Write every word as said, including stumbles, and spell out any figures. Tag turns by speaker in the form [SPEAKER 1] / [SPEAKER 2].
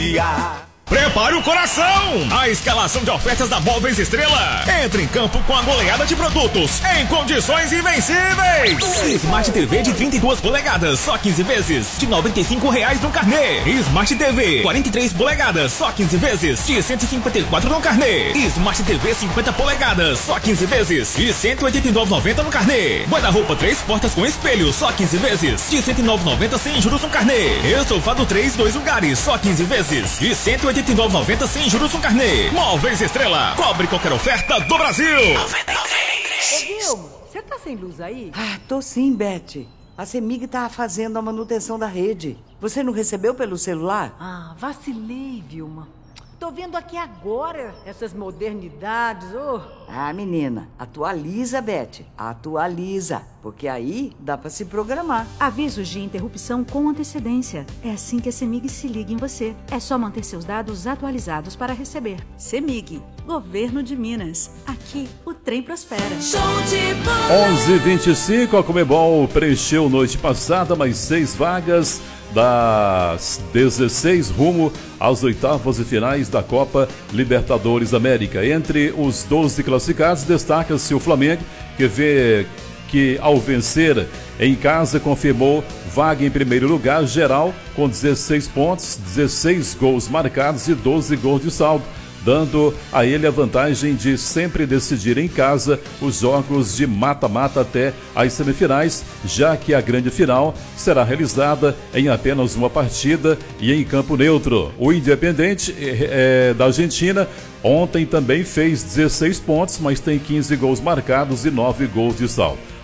[SPEAKER 1] dia.
[SPEAKER 2] Prepare o coração! A escalação de ofertas da Móveis Estrela. Entra em campo com a goleada de produtos em condições invencíveis. Smart T V de trinta e duas polegadas, só quinze vezes, de noventa e cinco reais no carnê. Smart T V quarenta e três polegadas, só quinze vezes, de cento e cinquenta e quatro no carnê. Smart T V cinquenta polegadas, só quinze vezes, de cento e oitenta e nove reais e noventa centavos no carnê. Guarda-roupa três portas com espelho, só quinze vezes, de cento e nove reais e noventa centavos sem juros no carnê. Estofado três, dois lugares, só quinze vezes, de cento e oitenta e nove reais e noventa centavos sem juros no carnê. Móveis Estrela, cobre qualquer oferta do Brasil. noventa e três.
[SPEAKER 3] Ô, Vilma, você tá sem luz aí?
[SPEAKER 4] Ah, tô sim, Beth. A CEMIG tá fazendo a manutenção da rede. Você não recebeu pelo celular?
[SPEAKER 3] Ah, vacilei, Vilma. Tô vendo aqui agora essas modernidades, ô.
[SPEAKER 4] Ah, menina, atualiza, Beth. Atualiza, porque aí dá pra se programar.
[SPEAKER 5] Avisos de interrupção com antecedência. É assim que a CEMIG se liga em você. É só manter seus dados atualizados para receber. CEMIG, Governo de Minas. Aqui o trem prospera.
[SPEAKER 6] Show de bola.
[SPEAKER 7] onze e vinte e cinco, a Comebol preencheu noite passada mais seis vagas das dezesseis rumo às oitavas e finais da Copa Libertadores da América. Entre os doze classificados, destaca-se o Flamengo, que vê que ao vencer em casa confirmou vaga em primeiro lugar geral com dezesseis pontos, dezesseis gols marcados e doze gols de saldo, dando a ele a vantagem de sempre decidir em casa os jogos de mata-mata até as semifinais, já que a grande final será realizada em apenas uma partida e em campo neutro. O Independente é, é, da Argentina ontem também fez dezesseis pontos, mas tem quinze gols marcados e nove gols de saldo.